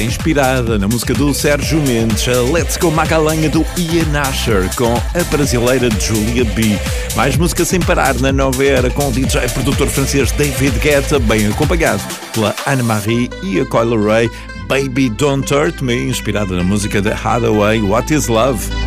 inspirada na música do Sérgio Mendes, a Let's Go Magalhães do Ian Asher, com a brasileira Julia B. Mais música sem parar na nova era, com o DJ e produtor francês David Guetta, bem acompanhado pela Anne-Marie e a Coyle Ray, Baby Don't Hurt Me, inspirada na música de Hathaway, What Is Love.